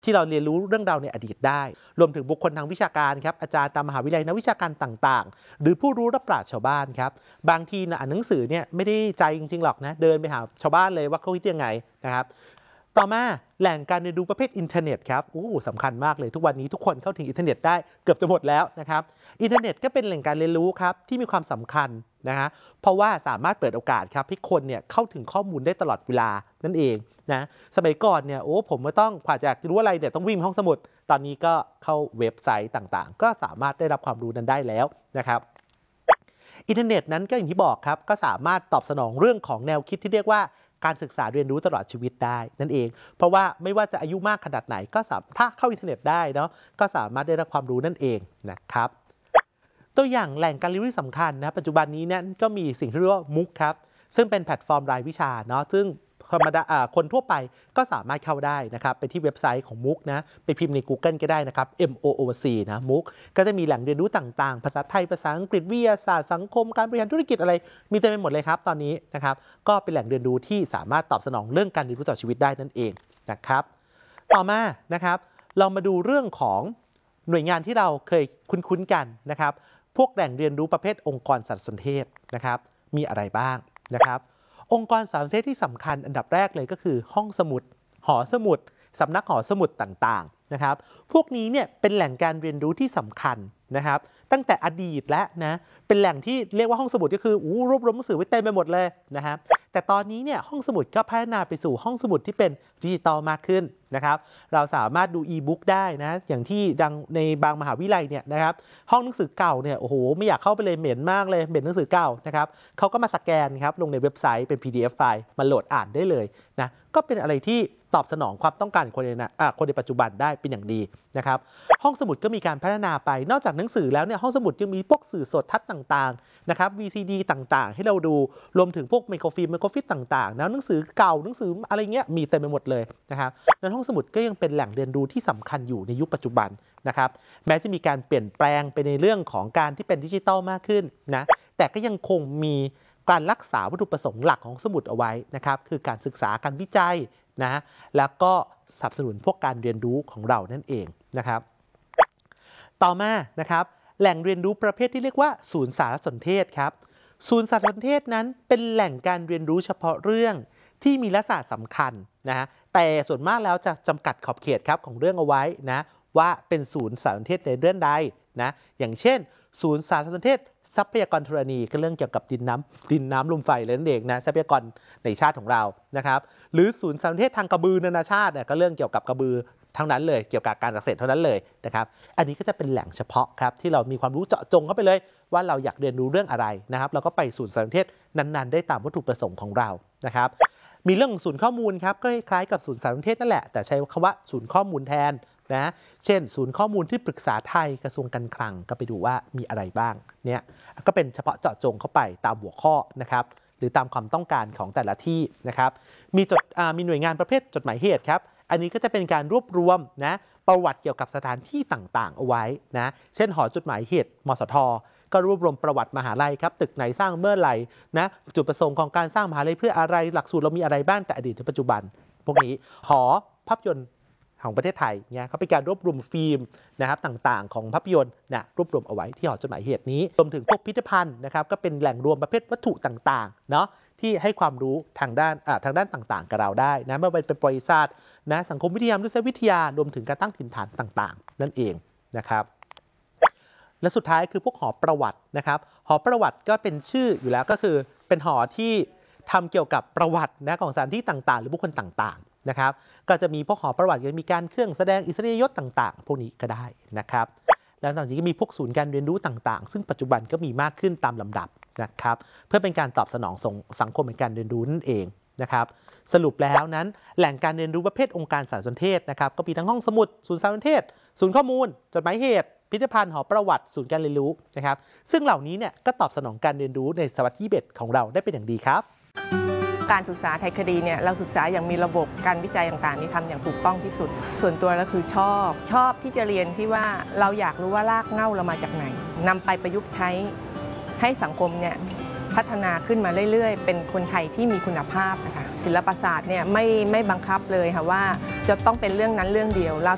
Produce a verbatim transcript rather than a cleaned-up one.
ที่เราเรียนรู้เรื่องราวในอดีตได้รวมถึงบุคคลทางวิชาการครับอาจารย์ตามมหาวิทยาลัยนักวิชาการต่างๆหรือผู้รู้และปราชญ์ชาวบ้านครับบางทีนะอ่านหนังสือเนี่ยไม่ได้ใจจริงๆหรอกนะเดินไปหาชาวบ้านเลยว่าเขาคิดยังไงนะครับต่อมาแหล่งการเรียนรู้ประเภทอินเทอร์เน็ตครับอู้สำคัญมากเลยทุกวันนี้ทุกคนเข้าถึงอินเทอร์เน็ตได้เกือบจะหมดแล้วนะครับอินเทอร์เน็ตก็เป็นแหล่งการเรียนรู้ครับที่มีความสำคัญนะฮะเพราะว่าสามารถเปิดโอกาสครับให้คนเนี่ยเข้าถึงข้อมูลได้ตลอดเวลานั่นเองนะสมัยก่อนเนี่ยโอ้ผมไม่ต้องกว่าจะรู้อะไรเนี่ยต้องวิ่งห้องสมุดตอนนี้ก็เข้าเว็บไซต์ต่างๆก็สามารถได้รับความรู้นั้นได้แล้วนะครับอินเทอร์เน็ตนั้นก็อย่างที่บอกครับก็สามารถตอบสนองเรื่องของแนวคิดที่เรียกว่าการศึกษาเรียนรู้ตลอดชีวิตได้นั่นเองเพราะว่าไม่ว่าจะอายุมากขนาดไหนก็สามารถถ้าเข้าอินเทอร์เน็ตได้เนาะก็สามารถได้รับความรู้นั่นเองนะครับตัวอย่างแหล่งการเรียนรู้ที่สำคัญนะปัจจุบันนี้เนี่ยก็มีสิ่งที่เรียกว่ามุกครับซึ่งเป็นแพลตฟอร์มรายวิชาเนาะซึ่งธรรมดาคนทั่วไปก็สามารถเข้าได้นะครับไปที่เว็บไซต์ของมุกนะไปพิมพ์ใน Google ก็ได้นะครับ M O O C นะมุกก็จะมีแหล่งเรียนรู้ต่างๆภาษาไทยภาษาอังกฤษวิทยาศาสตร์สังคมการบริหารธุรกิจอะไรมีเต็มไปหมดเลยครับตอนนี้นะครับก็เป็นแหล่งเรียนรู้ที่สามารถตอบสนองเรื่องการเรียนรู้ต่อชีวิตได้นั่นเองนะครับต่อมานะครับเรามาดูเรื่องของหน่วยงานที่เราเคยคุ้นๆกันนะครับพวกแหล่งเรียนรู้ประเภทองค์กรสารสนเทศนะครับมีอะไรบ้างนะครับองค์กรสารสนเทศที่สำคัญอันดับแรกเลยก็คือห้องสมุดหอสมุดสำนักหอสมุดต่างๆนะครับพวกนี้เนี่ยเป็นแหล่งการเรียนรู้ที่สำคัญนะครับตั้งแต่อดีตและนะเป็นแหล่งที่เรียกว่าห้องสมุดก็คืออู้รวบรวมหนังสือไว้เต็มไปหมดเลยนะครับแต่ตอนนี้เนี่ยห้องสมุดก็พัฒนาไปสู่ห้องสมุดที่เป็นดิจิตอลมากขึ้นนะครับเราสามารถดูอีบุ๊กได้นะอย่างที่ดังในบางมหาวิทยาลัยเนี่ยนะครับห้องหนังสือเก่าเนี่ยโอ้โหไม่อยากเข้าไปเลยเหม็นมากเลยเหม็นหนังสือเก่านะครับเขาก็มาสแกนครับลงในเว็บไซต์เป็น พี ดี เอฟ ไฟล์มาโหลดอ่านได้เลยนะก็เป็นอะไรที่ตอบสนองความต้องการคนในนะอ่ะคนในปัจจุบันได้เป็นอย่างดีนะครับห้องสมุดก็มีการพัฒนาไปนอกจากหนังสือแล้วเนี่ยห้องสมุดยังมีพวกสื่อสดทัศน์ต่างๆนะครับ วี ซี ดี ต่างๆให้เราดูรวมถึงพวกไมโครฟิล์มไมโครฟิล์มต่างๆนะหนังสือเก่าหนังสืออะไรเงี้ยมีเต็มไปหมดเลยนะครับนั้นห้องสมุดก็ยังเป็นแหล่งเรียนรู้ที่สำคัญอยู่ในยุคปัจจุบันนะครับแม้จะมีการเปลี่ยนแปลงไปในเรื่องของการที่เป็นดิจิทัลมากขึ้นนะแต่ก็ยังคงมีการรักษาวัตถุประสงค์หลักของสมุดเอาไว้นะครับคือการศึกษาการวิจัยนะแล้วก็สนับสนุนพวกการเรียนรู้ของเรานั่นเองนะครับต่อมานะครับแหล่งเรียนรู้ประเภทที่เรียกว่าศูนย์สารสนเทศครับศูนย์สารสนเทศนั้นเป็นแหล่งการเรียนรู้เฉพาะเรื่องที่มีลักษณะสำคัญนะฮะแต่ส่วนมากแล้วจะจำกัดขอบเขตครับของเรื่องเอาไว้นะว่าเป็นศูนย์สารสนเทศในเรื่องใดนะอย่างเช่นศูนย์สารสนเทศทรัพยากรธรณีก็เรื่องเกี่ยวกับดินน้ำดินน้ำลมไฟเลยนั่นเองนะทรัพยากรในชาติของเรานะครับหรือศูนย์สารสนเทศทางกระบือนานาชาติเนี่ยก็เรื่องเกี่ยวกับกระบือทั้งนั้นเลยเกี่ยวกับการเกษตรเท่านั้นเลยนะครับอันนี้ก็จะเป็นแหล่งเฉพาะครับที่เรามีความรู้เจาะจงเข้าไปเลยว่าเราอยากเรียนรู้เรื่องอะไรนะครับเราก็ไปศูนย์สารสนเทศนั้นๆได้ตามวัตถุประสงค์ของเรานะครับมีเรื่องศูนย์ข้อมูลครับก็คล้ายกับศูนย์สารสนเทศนั่นแหละแต่ใช้คำว่าศูนย์ข้อมูลแทนนะเช่นศูนย์ข้อมูลที่ปรึกษาไทยกระทรวงการคลังก็ไปดูว่ามีอะไรบ้างเนี่ยก็เป็นเฉพาะเจาะจงเข้าไปตามหัวข้อนะครับหรือตามความต้องการของแต่ละที่นะครับมีจดมีหน่วยงานประเภทจดหมายเหตุครับอันนี้ก็จะเป็นการรวบรวมนะประวัติเกี่ยวกับสถานที่ต่างๆเอาไว้นะเช่นหอจดหมายเหตุมสท.ก็รวบรวมประวัติมหาลัยครับตึกไหนสร้างเมื่อไหร่นะจุดประสงค์ของการสร้างมหาลัยเพื่ออะไรหลักสูตรเรามีอะไรบ้างแต่อดีตถึงปัจจุบันพวกนี้หอภาพยนตร์ของประเทศไทยเนี่ยเขาเป็นการรวบรวมฟิล์มนะครับต่างๆของภาพยนตร์นะรวบรวมเอาไว้ที่หอจดหมายเหตุนี้รวมถึงพวกพิพิธภัณฑ์นะครับก็เป็นแหล่งรวมประเภทวัตถุต่างๆเนาะที่ให้ความรู้ทางด้านทางด้านต่างๆกับเราได้นะไม่ว่าเป็นประวัติศาสตร์นะสังคมวิทยามนุษยวิทยารวมถึงการตั้งถิ่นฐานต่างๆนั่นเองนะครับและสุดท้ายคือพวกหอประวัตินะครับหอประวัติก็เป็นชื่ออยู่แล้วก็คือเป็นหอที่ทำเกี่ยวกับประวัตินะของสถานที่ต่างๆหรือบุคคลต่างๆนะครับก็จะมีพวกหอประวัติจะมีการเครื่องแสดงอิสริยยศต่างๆพวกนี้ก็ได้นะครับแล้วต่างจากนี้ก็มีพวกศูนย์การเรียนรู้ต่างๆซึ่งปัจจุบันก็มีมากขึ้นตามลำดับนะครับเพื่อเป็นการตอบสนองสังคมในการเรียนรู้นั่นเองนะครับสรุปแล้วนั้นแหล่งการเรียนรู้ประเภทองค์การสารสนเทศนะครับก็มีทั้งห้องสมุดศูนย์สารสนเทศศูนย์ข้อมูลจดหมายเหตุพิพิธภัณฑ์หอประวัติศูนย์การเรียนรู้นะครับซึ่งเหล่านี้เนี่ยก็ตอบสนองการเรียนรู้ในศตวรรษที่ยี่สิบเอ็ดของเราได้เป็นอย่างดีครับการศึกษาไทยคดีเนี่ยเราศึกษาอย่างมีระบบการวิจัยต่างๆนี่ทำอย่างถูกต้องที่สุดส่วนตัวแล้วคือชอบชอบที่จะเรียนที่ว่าเราอยากรู้ว่ารากเหง้าเรามาจากไหนนำไปประยุกต์ใช้ให้สังคมเนี่ยพัฒนาขึ้นมาเรื่อยๆเป็นคนไทยที่มีคุณภาพนะคะศิลปศาสตร์เนี่ยไม่ไม่บังคับเลยค่ะว่าจะต้องเป็นเรื่องนั้นเรื่องเดียวเรา